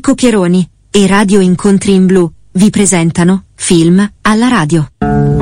Pieroni e Radio Incontri in Blu vi presentano Film alla radio.